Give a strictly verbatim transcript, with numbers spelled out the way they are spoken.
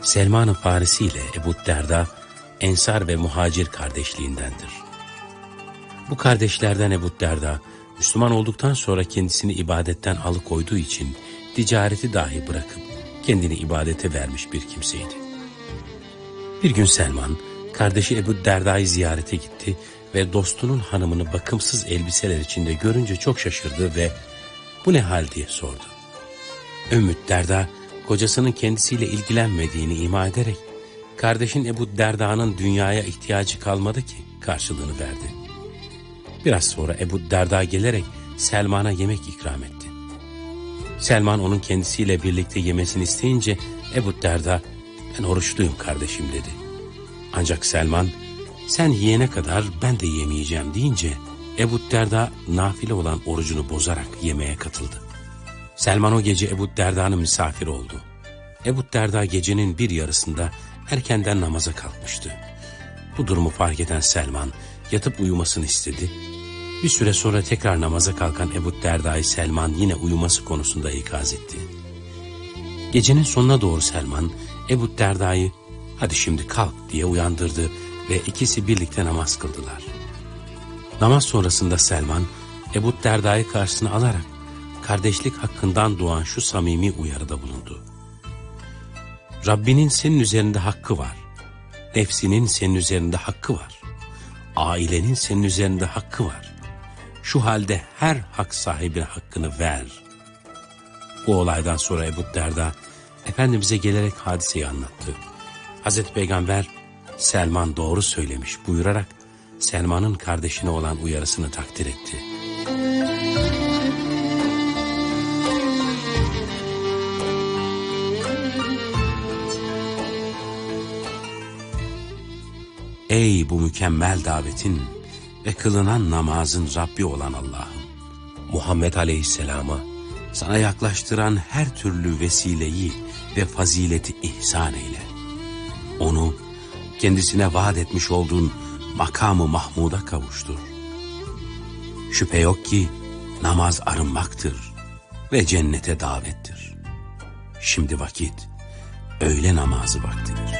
Selman-ı Farisi ile Ebu Derda, Ensar ve Muhacir kardeşliğindendir. Bu kardeşlerden Ebu Derda, Müslüman olduktan sonra kendisini ibadetten alıkoyduğu için ticareti dahi bırakıp kendini ibadete vermiş bir kimseydi. Bir gün Selman, kardeşi Ebu Derda'yı ziyarete gitti ve dostunun hanımını bakımsız elbiseler içinde görünce çok şaşırdı ve "Bu ne hal?" diye sordu. Ümmü Derda, kocasının kendisiyle ilgilenmediğini ima ederek, kardeşin Ebu Derda'nın dünyaya ihtiyacı kalmadı ki karşılığını verdi. Biraz sonra Ebu Derda gelerek Selman'a yemek ikram etti. Selman onun kendisiyle birlikte yemesini isteyince Ebu Derda, "Ben oruçluyum kardeşim," dedi. Ancak Selman, "Sen yiyene kadar ben de yemeyeceğim," deyince Ebu Derda nafile olan orucunu bozarak yemeğe katıldı. Selman o gece Ebu Derda'nın misafiri oldu. Ebu Derda gecenin bir yarısında erkenden namaza kalkmıştı. Bu durumu fark eden Selman yatıp uyumasını istedi. Bir süre sonra tekrar namaza kalkan Ebu Derda'yı Selman yine uyuması konusunda ikaz etti. Gecenin sonuna doğru Selman Ebu Derda'yı "Hadi şimdi kalk," diye uyandırdı ve ikisi birlikte namaz kıldılar. Namaz sonrasında Selman Ebu Derda'yı karşısına alarak kardeşlik hakkından doğan şu samimi uyarıda bulundu. "Rabbinin senin üzerinde hakkı var. Nefsinin senin üzerinde hakkı var. Ailenin senin üzerinde hakkı var. Şu halde her hak sahibine hakkını ver." Bu olaydan sonra Ebu Derda Efendimiz'e gelerek hadiseyi anlattı. Hazreti Peygamber "Selman doğru söylemiş," buyurarak Selman'ın kardeşine olan uyarısını takdir etti. Ey bu mükemmel davetin ve kılınan namazın Rabbi olan Allah'ım! Muhammed Aleyhisselam'a sana yaklaştıran her türlü vesileyi ve fazileti ihsan eyle. Onu kendisine vaat etmiş olduğun makamı Mahmud'a kavuştur. Şüphe yok ki namaz arınmaktır ve cennete davettir. Şimdi vakit öğle namazı vaktidir.